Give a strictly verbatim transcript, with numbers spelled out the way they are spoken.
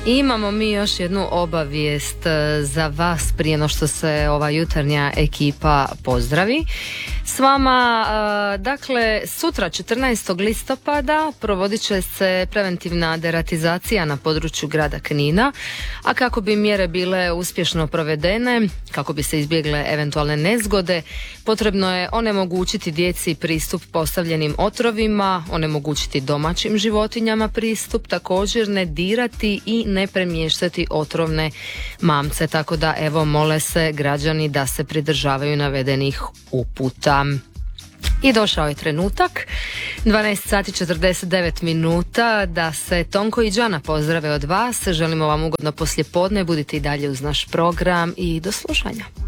Imamo mi još jednu obavijest za vas prije no što se ova jutarnja ekipa pozdravi s vama. Dakle, sutra četrnaestog listopada provodit će se preventivna deratizacija na području grada Knina, a kako bi mjere bile uspješno provedene, kako bi se izbjegle eventualne nezgode, potrebno je onemogućiti djeci pristup postavljenim otrovima, onemogućiti domaćim životinjama pristup, također ne dirati i ne premještati otrovne mamce, tako da evo mole se građani da se pridržavaju navedenih uputa. I došao je trenutak, dvanaest sati četrdeset devet minuta, da se Tonko i Đana pozdrave od vas. Želimo vam ugodno poslijepodne, budite i dalje uz naš program i do slušanja.